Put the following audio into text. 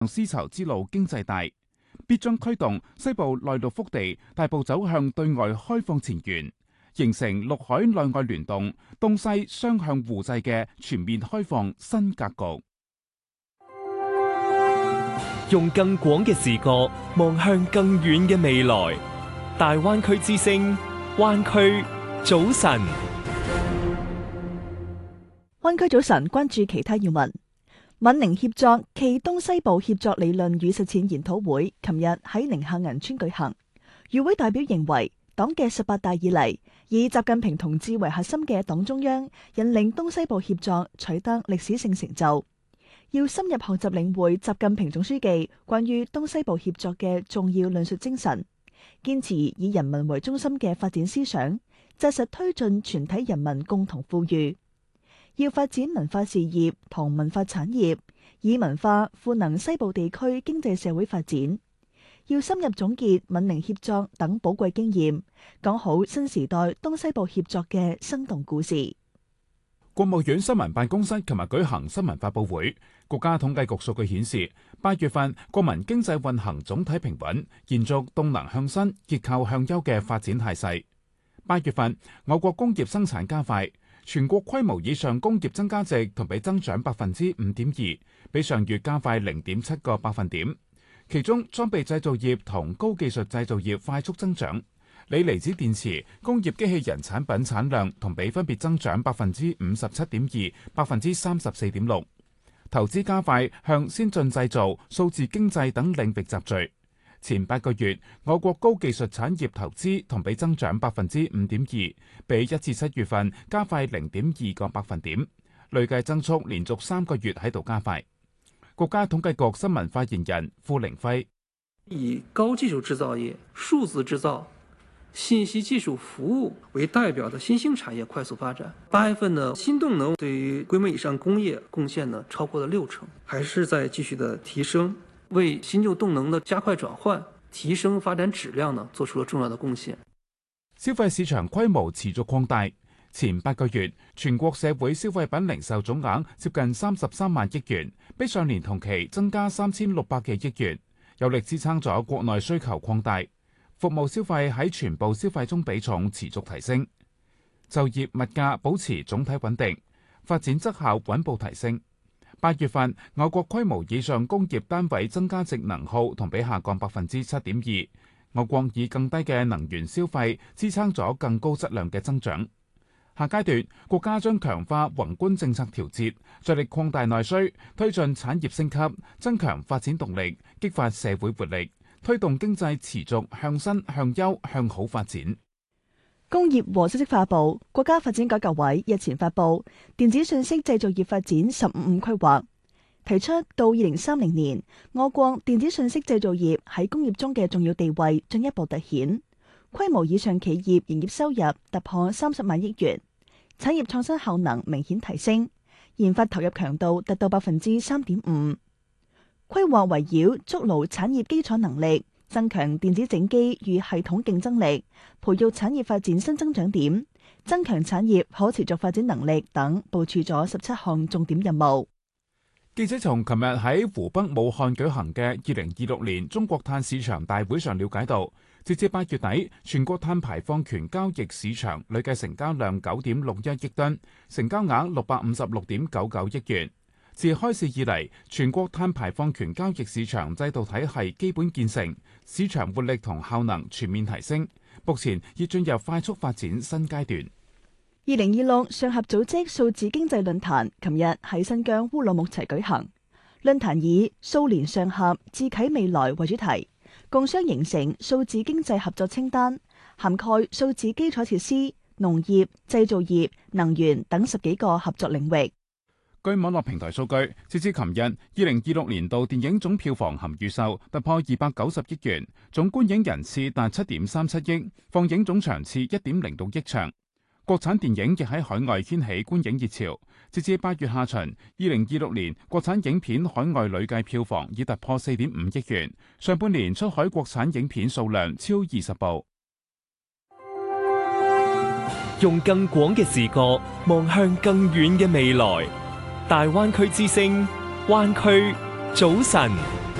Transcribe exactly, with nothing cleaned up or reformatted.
絲綢之路經濟帶，必將驅動西部內陸腹地大步走向對外開放前沿，形成陸海內外聯動、東西雙向互濟嘅全面開放新格局。 用更廣嘅視角望向更遠嘅未來，大灣區之聲，灣區早晨。 灣區早晨，關注其他要聞。閩寧協作暨東西部協作理論與實踐研討會，琴日喺寧夏銀川舉行。與會代表認為，黨嘅十八大以嚟，以習近平同志為核心嘅黨中央，引領東西部協作取得歷史性成就。要深入學習領會習近平總書記關於東西部協作嘅重要論述精神，堅持以人民為中心嘅發展思想，紮實推進全體人民共同富裕。要發展文化事業同文化產業，以文化賦能西部地區經濟社會發展。要深入總結閩寧協作等寶貴經驗，講好新時代東西部協作嘅生動故事。 國務院新聞辦公室琴日舉行新聞發佈會，國家統計局數據顯示，八月份國民經濟運行總體平穩，延續動能向新、結構向優嘅發展態勢。八月份我國工業生產加快，全國規模以上工業增加值同比增長百分之五點二，比上月加快零點七個百分點。其中裝備製造業同高技術製造業快速增長，鋰離子電池、工業機器人產品產量同比分別增長百分之五十七點二、百分之三十四點六。投資加快向先進製造、數字經濟等領域集聚。前八個月，我國高技術產業投資同比增長百分之五點二，比一至七月份加快零點二個百分點，累計增速連續三個月喺度加快。國家統計局新聞發言人傅凌輝以高技術製造業、數字製造、信息技術服務為代表的新興產業快速發展。八月份呢，新動能對於規模以上工業貢獻呢超過了六成，還是在繼續的提升，為新舊動能的加快轉換、提升發展質量呢做出了重要的貢獻。 消費市場規模持續擴大，前八個月全國社會消費品零售總額接近三十三萬億元，比上年同期增加三千六百幾億元，有力支撐咗國內需求擴大。服務消費喺全部消費中比重持續提升，就業物價保持總體穩定，發展質效穩步提升。八月份，我國規模以上工業單位增加值能耗同比下降百分之七點二，我國以更低嘅能源消費支撐咗更高質量嘅增長。下階段，國家將強化宏觀政策調節，着力擴大內需，推進產業升級，增強發展動力，激發社會活力，推動經濟持續向新、向優、向好發展。 工業和信息化部、國家發展改革委日前發布電子信息製造業發展十五五規劃，提出到二零三零年，我國電子信息製造業喺工業中嘅重要地位進一步凸顯，規模以上企業營業收入突破三十萬億元，產業創新效能明顯提升，研發投入強度達到百分之三點五。規劃圍繞築牢產業基礎能力，增強電子整機與系統競爭力，培育產業發展新增長點，增強產業可持續發展能力等，部署咗十七項重點任務。 記者從琴日喺湖北武漢舉行嘅二零二六年中國碳市場大會上了解到，截至八月底，全國碳排放權交易市場累計成交量九點六一億噸，成交額六百五十六點九九億元。自開市以嚟，全國碳排放權交易市場制度體系基本建成，市場活力同效能全面提升，目前已進入快速發展新階段。 二零二六上合組織數字經濟論壇琴日喺新疆烏魯木齊舉行，論壇以數年上合，智啟未來為主題，共商形成數字經濟合作清單，涵蓋數字基礎設施、農業、製造業、能源等十幾個合作領域。 據網絡平台數據，截至琴日，二零二六年度電影總票房含預售突破二百九十億元，總觀影人次達七點三七億，放映總場次一點零六億場。國產電影亦喺海外掀起觀影熱潮。截至八月下旬，二零二六年國產影片海外累計票房已突破四點五億元，上半年出海國產影片數量超二十部。 用更廣嘅視角望向更遠嘅未來，大灣區之聲，灣區早晨。